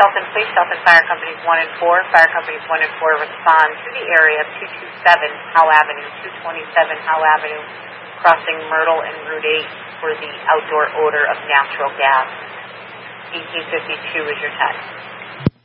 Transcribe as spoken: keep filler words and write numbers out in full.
Shelton Police, Shelton Fire Companies one and four. Fire Companies one and four respond to the area of two twenty-seven Howell Avenue, two twenty-seven Howell Avenue, crossing Myrtle and Route eight for the outdoor odor of natural gas. eighteen fifty-two is your text.